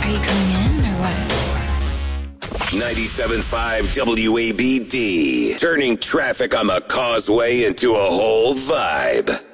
Are you coming in or what? 97.5 WABD. Turning traffic on the causeway into a whole vibe.